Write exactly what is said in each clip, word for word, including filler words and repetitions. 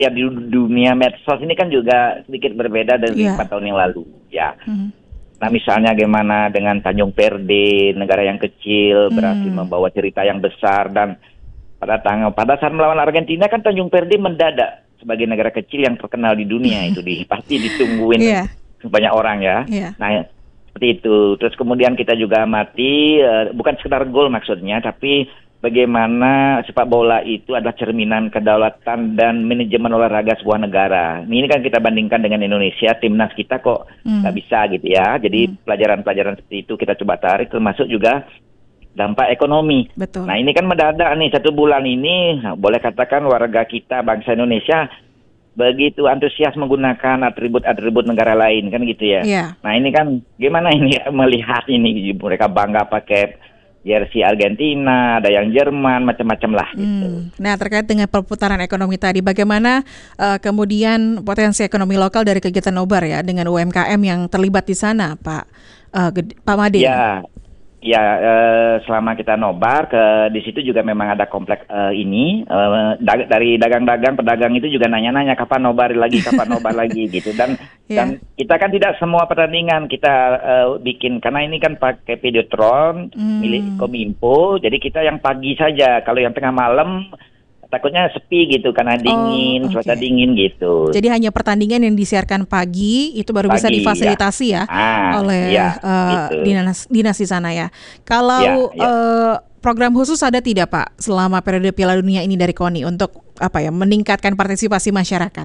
ya di dunia medsos ini kan juga sedikit berbeda dari Iya. empat tahun yang lalu, ya. Mhm. Nah, misalnya bagaimana dengan Tanjung Perde, negara yang kecil berhasil Hmm. membawa cerita yang besar, dan pada tanggal pada saat melawan Argentina kan Tanjung Perde mendadak sebagai negara kecil yang terkenal di dunia itu di pasti ditungguin Iya. banyak orang ya. Iya. Nah, seperti itu. Terus kemudian kita juga amati eh, bukan sekedar gol maksudnya, tapi bagaimana sepak bola itu adalah cerminan kedaulatan dan manajemen olahraga sebuah negara. Ini kan kita bandingkan dengan Indonesia, timnas kita kok Hmm. nggak bisa gitu ya. Jadi pelajaran-pelajaran seperti itu kita coba tarik, termasuk juga dampak ekonomi. Betul. Nah, ini kan mendadak nih, satu bulan ini, nah, boleh katakan warga kita, bangsa Indonesia, begitu antusias menggunakan atribut-atribut negara lain, kan gitu ya. Iya. Nah, ini kan gimana ini melihat ini, mereka bangga pakai jersey Argentina, ada yang Jerman, macam-macam lah gitu. Hmm. Nah, terkait dengan perputaran ekonomi tadi, bagaimana uh, kemudian potensi ekonomi lokal dari kegiatan nobar ya dengan U M K M yang terlibat di sana, Pak uh, Gede- Pak Made? Ya, ya eh, selama kita nobar ke di situ juga memang ada kompleks eh, ini eh, dag- dari dagang-dagang, pedagang itu juga nanya-nanya kapan nobar lagi, kapan nobar lagi gitu. Dan Ya. dan kita kan tidak semua pertandingan kita eh, bikin karena ini kan pakai Videotron Hmm. milik Kominfo. Jadi kita yang pagi saja. Kalau yang tengah malam takutnya sepi gitu karena dingin, oke. cuaca dingin gitu. Jadi hanya pertandingan yang disiarkan pagi itu baru bisa Pagi, difasilitasi ya, Ah, oleh ya, uh, gitu. dinas dinas di sana ya. Kalau Ya, ya. uh, program khusus ada tidak Pak selama periode Piala Dunia ini dari KONI untuk apa ya meningkatkan partisipasi masyarakat?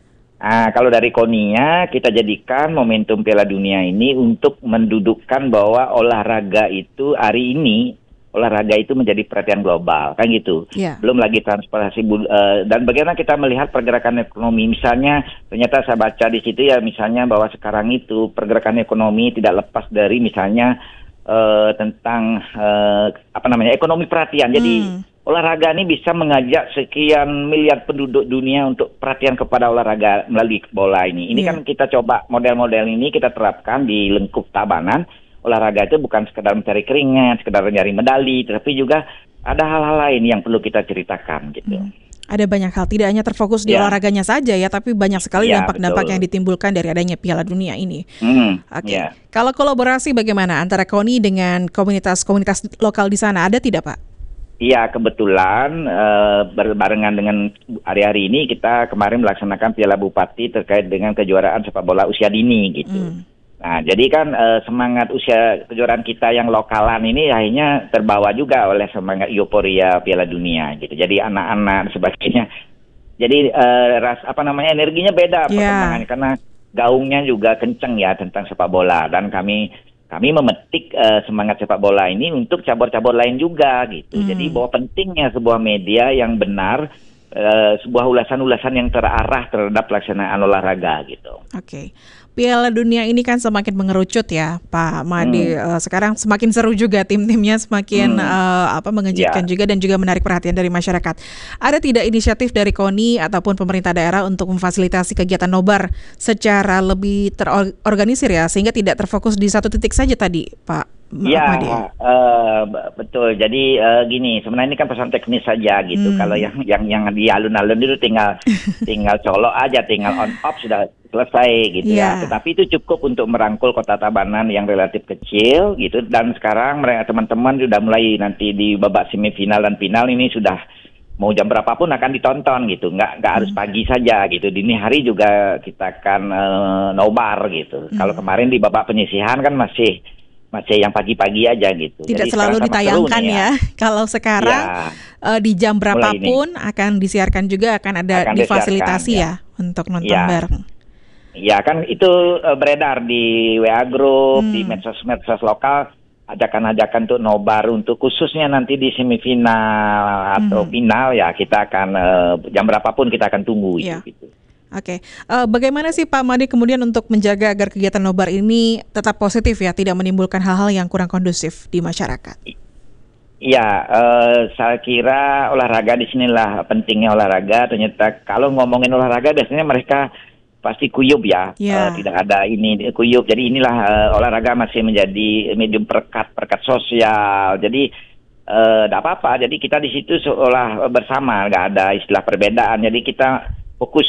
Ah, kalau dari KONI-nya kita jadikan momentum Piala Dunia ini untuk mendudukkan bahwa olahraga itu hari ini olahraga itu menjadi perhatian global, kan gitu. Ya. Belum lagi transportasi bud- eh, dan bagaimana kita melihat pergerakan ekonomi. Misalnya, ternyata saya baca di situ ya, misalnya bahwa sekarang itu pergerakan ekonomi tidak lepas dari misalnya eh, tentang eh, apa namanya ekonomi perhatian. Jadi Hmm. olahraga ini bisa mengajak sekian miliar penduduk dunia untuk perhatian kepada olahraga melalui bola ini. Ini Iya. kan kita coba model-model ini kita terapkan di lengkup Tabanan. Olahraga itu bukan sekedar mencari keringat, sekedar mencari medali, tapi juga ada hal-hal lain yang perlu kita ceritakan gitu. Hmm. Ada banyak hal, tidak hanya terfokus di Ya. olahraganya saja ya, tapi banyak sekali Ya, dampak-dampak betul. yang ditimbulkan dari adanya Piala Dunia ini. Hmm, Oke. ya. Kalau kolaborasi bagaimana antara KONI dengan komunitas-komunitas lokal di sana, ada tidak Pak? Iya, kebetulan eh, berbarengan dengan hari-hari ini kita kemarin melaksanakan Piala Bupati terkait dengan kejuaraan sepak bola usia dini gitu. Hmm. Nah, jadi kan eh, semangat usia kejuaraan kita yang lokalan ini akhirnya terbawa juga oleh semangat euforia Piala Dunia gitu. Jadi anak-anak dan sebagainya. Jadi eh, ras apa namanya energinya beda Ya. perkembangannya karena gaungnya juga kenceng ya tentang sepak bola, dan kami kami memetik eh, semangat sepak bola ini untuk cabur-cabur lain juga gitu. Hmm. Jadi bahwa pentingnya sebuah media yang benar, eh, sebuah ulasan-ulasan yang terarah terhadap pelaksanaan olahraga gitu. Oke. Piala Dunia ini kan semakin mengerucut ya, Pak Made. Hmm. Eh, sekarang semakin seru juga, tim-timnya semakin Hmm. eh, apa mengejutkan Ya. juga dan juga menarik perhatian dari masyarakat. Ada tidak inisiatif dari KONI ataupun pemerintah daerah untuk memfasilitasi kegiatan nobar secara lebih terorganisir ya, sehingga tidak terfokus di satu titik saja tadi, Pak Ya, Made? eh, b- betul. Jadi eh, gini, sebenarnya ini kan pesan teknis saja gitu. Hmm. Kalau yang yang yang di alun-alun itu tinggal tinggal colok aja, tinggal on off sudah selesai gitu ya. Ya. Tetapi itu cukup untuk merangkul Kota Tabanan yang relatif kecil gitu. Dan sekarang mereka teman-teman sudah mulai nanti di babak semifinal dan final ini sudah mau jam berapapun akan ditonton gitu. Nggak nggak harus pagi saja gitu. Dini hari juga kita akan eh, nobar gitu. Kalau kemarin di babak penyisihan kan masih masih yang pagi-pagi aja gitu. Tidak Jadi selalu sekarang sama seru ditayangkan nih ya. Kalau sekarang Ya, eh, di jam mulai ini. berapapun akan disiarkan juga, akan ada Akan difasilitasi disiarkan, ya, untuk nonton Ya. bareng. Ya kan itu eh, beredar di W A Group, Hmm. di medsos-medsos lokal, ajakan-ajakan untuk nobar untuk khususnya nanti di semifinal atau Hmm. final ya kita akan eh, jam berapapun kita akan tunggu itu. Ya. Gitu. Oke, Eh, bagaimana sih Pak Made kemudian untuk menjaga agar kegiatan nobar ini tetap positif ya, tidak menimbulkan hal-hal yang kurang kondusif di masyarakat? Iya, eh, saya kira olahraga di sinilah pentingnya olahraga. Ternyata kalau ngomongin olahraga biasanya mereka pasti kuyup ya, Ya. Eh, tidak ada ini kuyup. Jadi inilah eh, olahraga masih menjadi medium perekat, perekat sosial. Jadi tidak apa-apa. Jadi kita di situ seolah bersama, nggak ada istilah perbedaan. Jadi kita fokus